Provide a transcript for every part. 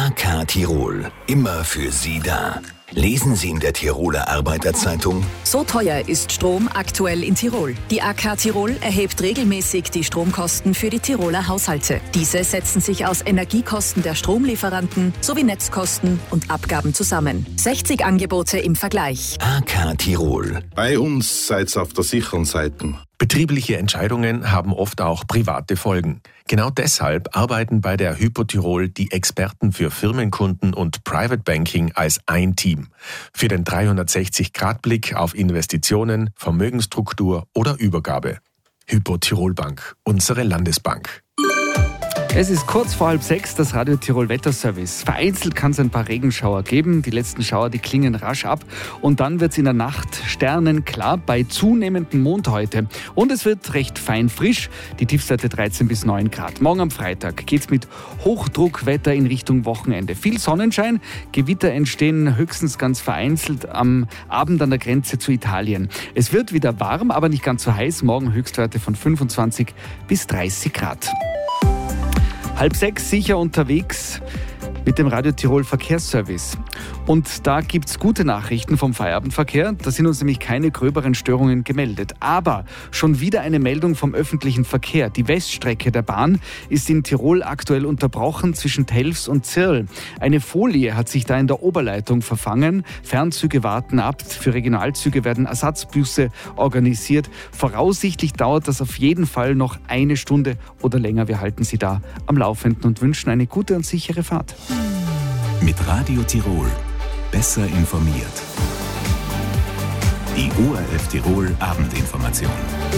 AK Tirol, immer für Sie da. Lesen Sie in der Tiroler Arbeiterzeitung: So teuer ist Strom aktuell in Tirol. Die AK Tirol erhebt regelmäßig die Stromkosten für die Tiroler Haushalte. Diese setzen sich aus Energiekosten der Stromlieferanten sowie Netzkosten und Abgaben zusammen. 60 Angebote im Vergleich. AK Tirol. Bei uns seid ihr auf der sicheren Seite. Betriebliche Entscheidungen haben oft auch private Folgen. Genau deshalb arbeiten bei der Hypo Tirol die Experten für Firmenkunden und Private Banking als ein Team. Für den 360-Grad-Blick auf Investitionen, Vermögensstruktur oder Übergabe. Hypo Tirol Bank, unsere Landesbank. Es ist kurz vor 5:30, das Radio Tirol Wetterservice. Vereinzelt kann es ein paar Regenschauer geben. Die letzten Schauer, die klingen rasch ab. Und dann wird es in der Nacht sternenklar bei zunehmendem Mond heute. Und es wird recht fein frisch. Die Tiefstwerte 13 bis 9 Grad. Morgen am Freitag geht es mit Hochdruckwetter in Richtung Wochenende. Viel Sonnenschein. Gewitter entstehen höchstens ganz vereinzelt am Abend an der Grenze zu Italien. Es wird wieder warm, aber nicht ganz so heiß. Morgen Höchstwerte von 25 bis 30 Grad. 5:30 sicher unterwegs mit dem Radio Tirol Verkehrsservice. Und da gibt's gute Nachrichten vom Feierabendverkehr. Da sind uns nämlich keine gröberen Störungen gemeldet. Aber schon wieder eine Meldung vom öffentlichen Verkehr. Die Weststrecke der Bahn ist in Tirol aktuell unterbrochen zwischen Telfs und Zirl. Eine Folie hat sich da in der Oberleitung verfangen. Fernzüge warten ab. Für Regionalzüge werden Ersatzbusse organisiert. Voraussichtlich dauert das auf jeden Fall noch eine Stunde oder länger. Wir halten Sie da am Laufenden und wünschen eine gute und sichere Fahrt. Mit Radio Tirol. Besser informiert. Die ORF Tirol Abendinformation.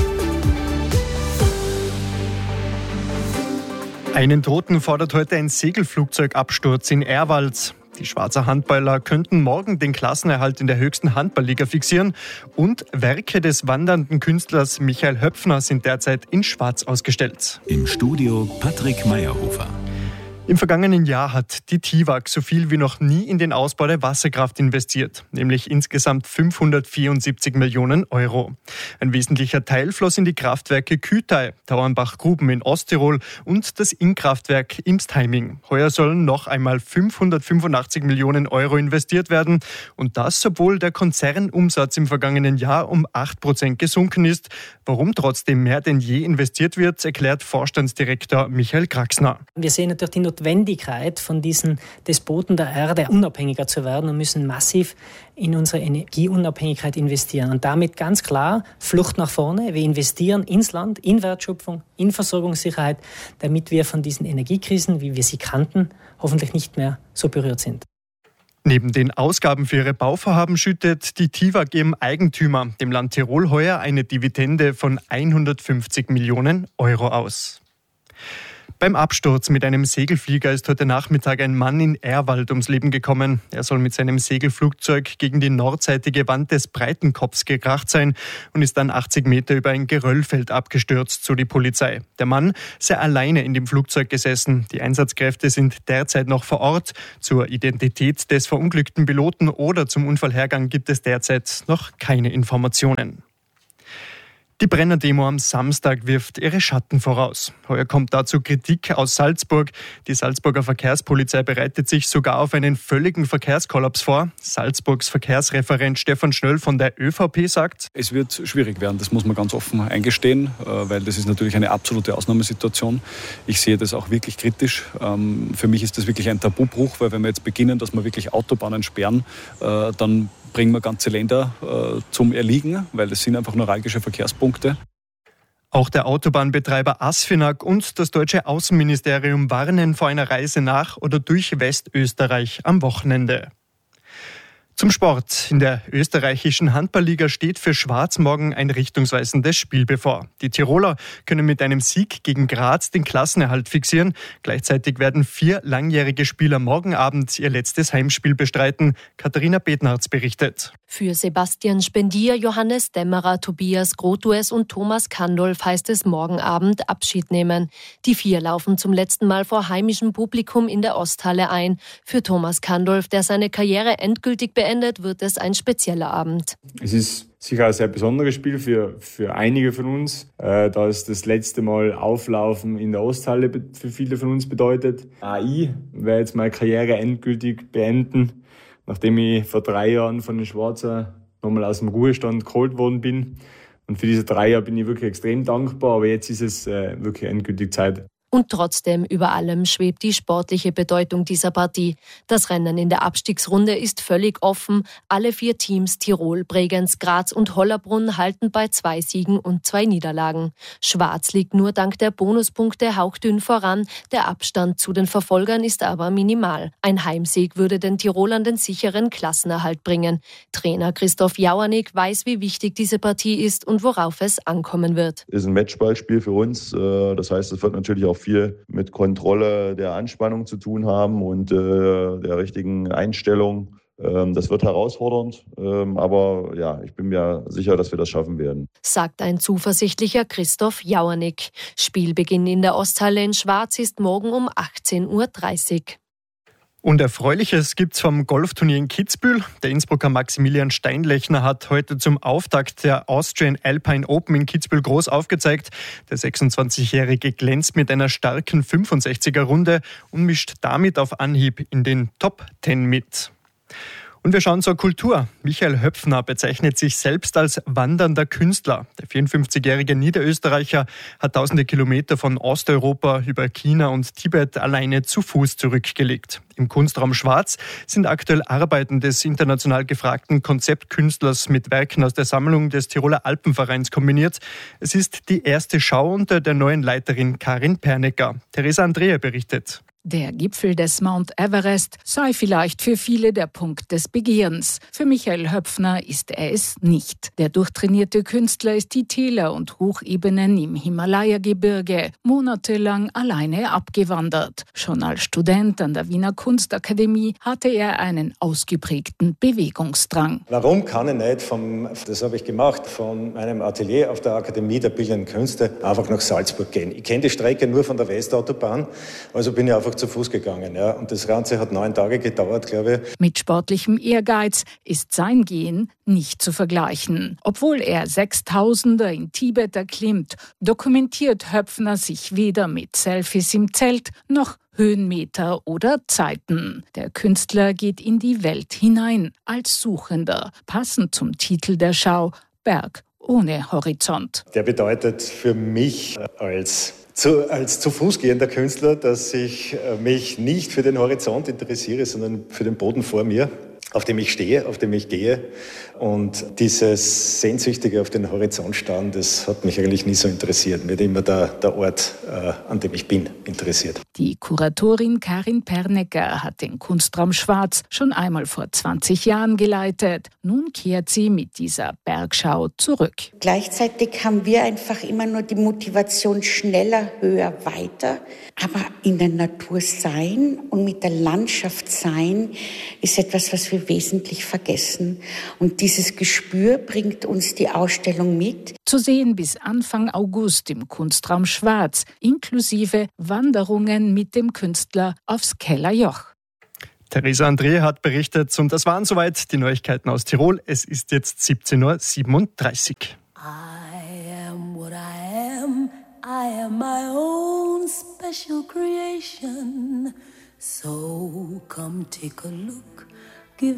Einen Toten fordert heute ein Segelflugzeugabsturz in Erwals. Die Schwarzer Handballer könnten morgen den Klassenerhalt in der höchsten Handballliga fixieren. Und Werke des wandernden Künstlers Michael Höpfner sind derzeit in Schwarz ausgestellt. Im Studio Patrick Meyerhofer. Im vergangenen Jahr hat die TIWAG so viel wie noch nie in den Ausbau der Wasserkraft investiert, nämlich insgesamt 574 Millionen Euro. Ein wesentlicher Teil floss in die Kraftwerke Kütei, Tauernbach-Gruben in Osttirol und das Innkraftwerk Imstheiming. Heuer sollen noch einmal 585 Millionen Euro investiert werden und das, obwohl der Konzernumsatz im vergangenen Jahr um 8% gesunken ist. Warum trotzdem mehr denn je investiert wird, erklärt Vorstandsdirektor Michael Kraxner. Wir sehen natürlich die Notwendigkeit, von diesen Despoten der Erde unabhängiger zu werden und müssen massiv in unsere Energieunabhängigkeit investieren. Und damit ganz klar Flucht nach vorne. Wir investieren ins Land, in Wertschöpfung, in Versorgungssicherheit, damit wir von diesen Energiekrisen, wie wir sie kannten, hoffentlich nicht mehr so berührt sind. Neben den Ausgaben für ihre Bauvorhaben schüttet die TIWAG ihrem Eigentümer, dem Land Tirol, heuer eine Dividende von 150 Millionen Euro aus. Beim Absturz mit einem Segelflieger ist heute Nachmittag ein Mann in Erwald ums Leben gekommen. Er soll mit seinem Segelflugzeug gegen die nordseitige Wand des Breitenkopfs gekracht sein und ist dann 80 Meter über ein Geröllfeld abgestürzt, so die Polizei. Der Mann sei alleine in dem Flugzeug gesessen. Die Einsatzkräfte sind derzeit noch vor Ort. Zur Identität des verunglückten Piloten oder zum Unfallhergang gibt es derzeit noch keine Informationen. Die Brenner-Demo am Samstag wirft ihre Schatten voraus. Heuer kommt dazu Kritik aus Salzburg. Die Salzburger Verkehrspolizei bereitet sich sogar auf einen völligen Verkehrskollaps vor. Salzburgs Verkehrsreferent Stefan Schnöll von der ÖVP sagt: Es wird schwierig werden, das muss man ganz offen eingestehen, weil das ist natürlich eine absolute Ausnahmesituation. Ich sehe das auch wirklich kritisch. Für mich ist das wirklich ein Tabubruch, weil wenn wir jetzt beginnen, dass wir wirklich Autobahnen sperren, dann bringen wir ganze Länder zum Erliegen, weil das sind einfach neuralgische Verkehrspunkte. Auch der Autobahnbetreiber Asfinag und das deutsche Außenministerium warnen vor einer Reise nach oder durch Westösterreich am Wochenende. Zum Sport. In der österreichischen Handballliga steht für Schwarz morgen ein richtungsweisendes Spiel bevor. Die Tiroler können mit einem Sieg gegen Graz den Klassenerhalt fixieren. Gleichzeitig werden 4 langjährige Spieler morgen Abend ihr letztes Heimspiel bestreiten. Katharina Bednarz berichtet. Für Sebastian Spendier, Johannes Dämmerer, Tobias Grotues und Thomas Kandolf heißt es morgen Abend Abschied nehmen. Die 4 laufen zum letzten Mal vor heimischem Publikum in der Osthalle ein. Für Thomas Kandolf, der seine Karriere endgültig beendet beendet wird es ein spezieller Abend. Es ist sicher ein sehr besonderes Spiel für einige von uns, da es das letzte Mal Auflaufen in der Osthalle für viele von uns bedeutet. Ich werde jetzt meine Karriere endgültig beenden, nachdem ich vor 3 Jahren von den Schwarzen nochmal aus dem Ruhestand geholt worden bin. Und für diese 3 Jahre bin ich wirklich extrem dankbar, aber jetzt ist es wirklich endgültig Zeit. Und trotzdem über allem schwebt die sportliche Bedeutung dieser Partie. Das Rennen in der Abstiegsrunde ist völlig offen. Alle 4 Teams Tirol, Bregenz, Graz und Hollerbrunn halten bei 2 Siegen und 2 Niederlagen. Schwarz liegt nur dank der Bonuspunkte hauchdünn voran. Der Abstand zu den Verfolgern ist aber minimal. Ein Heimsieg würde den Tirolern den sicheren Klassenerhalt bringen. Trainer Christoph Jauernig weiß, wie wichtig diese Partie ist und worauf es ankommen wird. Es ist ein Matchballspiel für uns. Das heißt, es wird natürlich auch viel mit Kontrolle der Anspannung zu tun haben und der richtigen Einstellung. Das wird herausfordernd, aber ja, ich bin mir sicher, dass wir das schaffen werden. Sagt ein zuversichtlicher Christoph Jauernig. Spielbeginn in der Osthalle in Schwarz ist morgen um 18:30 Uhr. Und Erfreuliches gibt's vom Golfturnier in Kitzbühel. Der Innsbrucker Maximilian Steinlechner hat heute zum Auftakt der Austrian Alpine Open in Kitzbühel groß aufgezeigt. Der 26-Jährige glänzt mit einer starken 65er-Runde und mischt damit auf Anhieb in den Top 10 mit. Und wir schauen zur Kultur. Michael Höpfner bezeichnet sich selbst als wandernder Künstler. Der 54-jährige Niederösterreicher hat tausende Kilometer von Osteuropa über China und Tibet alleine zu Fuß zurückgelegt. Im Kunstraum Schwarz sind aktuell Arbeiten des international gefragten Konzeptkünstlers mit Werken aus der Sammlung des Tiroler Alpenvereins kombiniert. Es ist die erste Schau unter der neuen Leiterin Karin Pernecker. Theresa Andrea berichtet. Der Gipfel des Mount Everest sei vielleicht für viele der Punkt des Begehrens. Für Michael Höpfner ist er es nicht. Der durchtrainierte Künstler ist die Täler und Hochebenen im Himalaya-Gebirge monatelang alleine abgewandert. Schon als Student an der Wiener Kunstakademie hatte er einen ausgeprägten Bewegungsdrang. Warum kann ich nicht, das habe ich gemacht, von meinem Atelier auf der Akademie der Bildenden Künste einfach nach Salzburg gehen? Ich kenne die Strecke nur von der Westautobahn, also bin ich einfach zu Fuß gegangen. Ja. Und das Ganze hat 9 Tage gedauert, glaube ich. Mit sportlichem Ehrgeiz ist sein Gehen nicht zu vergleichen. Obwohl er 6000er in Tibet erklimmt, dokumentiert Höpfner sich weder mit Selfies im Zelt noch Höhenmeter oder Zeiten. Der Künstler geht in die Welt hinein als Suchender, passend zum Titel der Schau Berg ohne Horizont. Der bedeutet für mich als zu Fuß gehender Künstler, dass ich mich nicht für den Horizont interessiere, sondern für den Boden vor mir, auf dem ich stehe, auf dem ich gehe. Und dieses Sehnsüchtige auf den Horizont starren, das hat mich eigentlich nie so interessiert. Mir hat immer der Ort, an dem ich bin, interessiert. Die Kuratorin Karin Pernecker hat den Kunstraum Schwarz schon einmal vor 20 Jahren geleitet. Nun kehrt sie mit dieser Bergschau zurück. Gleichzeitig haben wir einfach immer nur die Motivation schneller, höher, weiter. Aber in der Natur sein und mit der Landschaft sein ist etwas, was wir wesentlich vergessen. Und dieses Gespür bringt uns die Ausstellung mit. Zu sehen bis Anfang August im Kunstraum Schwarz, inklusive Wanderungen mit dem Künstler aufs Kellerjoch. Theresa Andrea hat berichtet und das waren soweit die Neuigkeiten aus Tirol. Es ist jetzt 17:37 Uhr. I am what I am. I am my own special creation. So come take a look